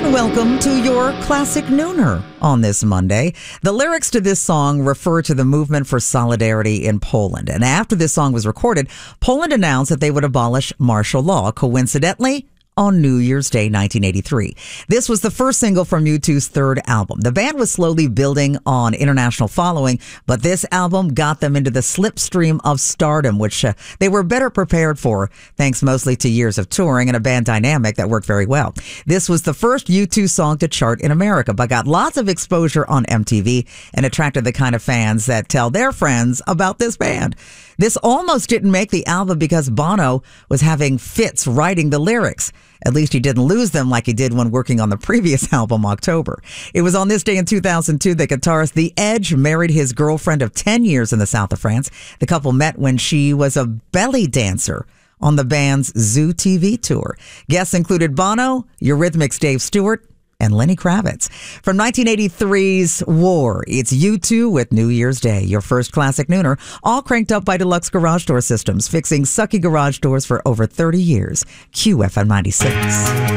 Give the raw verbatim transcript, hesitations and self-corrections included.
and welcome to your Classic Nooner on this Monday. The lyrics to this song refer to the movement for solidarity in Poland. And after this song was recorded, Poland announced that they would abolish martial law. Coincidentally, on New Year's Day, nineteen eighty-three. This was the first single from U two's third album. The band was slowly building on international following, but this album got them into the slipstream of stardom, which uh, they were better prepared for, thanks mostly to years of touring and a band dynamic that worked very well. This was the first U two song to chart in America, but got lots of exposure on M T V and attracted the kind of fans that tell their friends about this band. This almost didn't make the album because Bono was having fits writing the lyrics. At least he didn't lose them like he did when working on the previous album, October. It was on this day in two thousand two that guitarist The Edge married his girlfriend of ten years in the south of France. The couple met when she was a belly dancer on the band's Zoo T V tour. Guests included Bono, Eurythmics' Dave Stewart, and Lenny Kravitz. From nineteen eighty-three's War, it's U two with New Year's Day, your first Classic Nooner, all cranked up by Deluxe Garage Door Systems, fixing sucky garage doors for over thirty years. Q F M ninety-six.